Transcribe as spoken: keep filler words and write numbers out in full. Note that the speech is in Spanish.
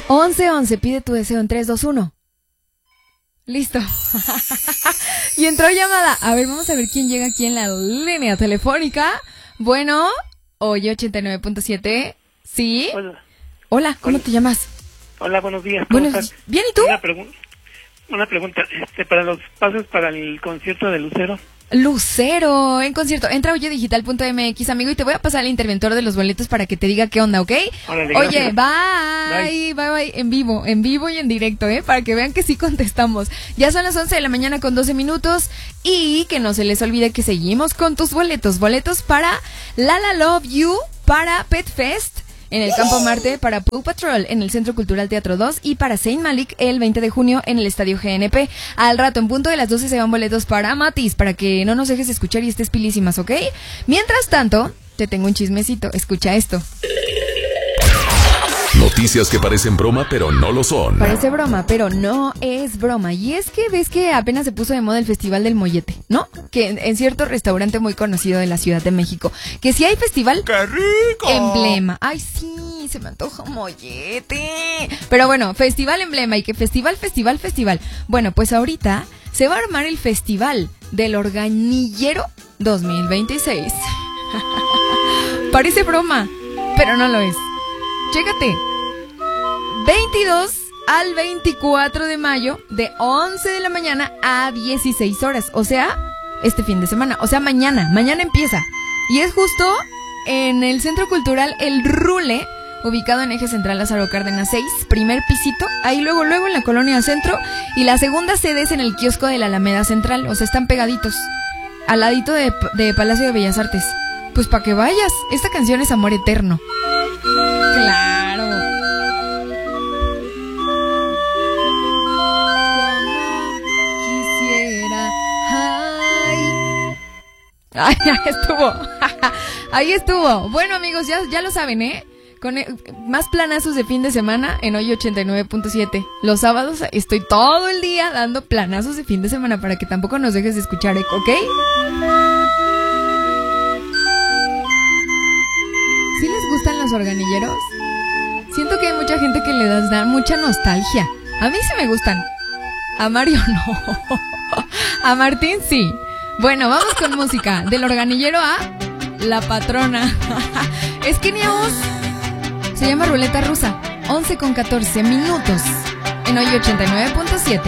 once once, pide tu deseo en tres, dos, uno. Listo. Y entró llamada. A ver, vamos a ver quién llega aquí en la línea telefónica. Bueno, oye, ochenta y nueve punto siete. ¿Sí? Hola. Hola, ¿cómo Hola. te llamas? Hola, buenos días. ¿Cómo Buenos estás? Bien, ¿y tú? Una, pregun- una pregunta, este, para los pases para el concierto de Lucero. Lucero, en concierto. Entra a oye digital punto m x, amigo, y te voy a pasar al interventor de los boletos para que te diga qué onda, ¿ok? Órale, Oye, gracias. bye, bye, bye, bye, en vivo, en vivo y en directo, ¿eh? Para que vean que sí contestamos. Ya son las once de la mañana con doce minutos y que no se les olvide que seguimos con tus boletos. Boletos para Lala Love You, para Pet Fest en el Campo Marte, para Paw Patrol en el Centro Cultural Teatro dos y para Saint Malik el veinte de junio en el Estadio G N P. Al rato, en punto de las doce, se van boletos para Matis, para que no nos dejes escuchar y estés pilísimas, ¿ok? Mientras tanto, te tengo un chismecito. Escucha esto. Noticias que parecen broma, pero no lo son. Parece broma, pero no es broma. Y es que ves que apenas se puso de moda el Festival del Mollete, ¿no? Que en, en cierto restaurante muy conocido de la Ciudad de México. Que si hay festival... ¡Qué rico! Emblema. Ay, sí, se me antoja un mollete. Pero bueno, festival emblema y que festival, festival, festival. Bueno, pues ahorita se va a armar el Festival del Organillero dos mil veintiséis. Parece broma, pero no lo es. Chécate. veintidós al veinticuatro de mayo, de once de la mañana a dieciséis horas. O sea, este fin de semana. O sea, mañana. Mañana empieza. Y es justo en el Centro Cultural El Rule, ubicado en Eje Central Lázaro Cárdenas seis, primer pisito. Ahí luego, luego en la Colonia Centro. Y la segunda sede es en el kiosco de la Alameda Central. O sea, están pegaditos. Al ladito de, de Palacio de Bellas Artes. Pues para que vayas. Esta canción es amor eterno. Claro. Quisiera. Ay. Ay, ahí estuvo. Ahí estuvo. Bueno, amigos, ya, ya lo saben, ¿eh? Con eh, más planazos de fin de semana en hoy ochenta y nueve punto siete. Los sábados estoy todo el día dando planazos de fin de semana para que tampoco nos dejes de escuchar, ¿eh? ¿Ok? ¿Sí les gustan los organilleros? Siento que hay mucha gente que le das da mucha nostalgia. A mí sí me gustan. A Mario no. A Martín sí. Bueno, vamos con música. Del organillero a La Patrona. Es que Neos se llama Ruleta Rusa. once con catorce minutos. En hoy ochenta y nueve punto siete.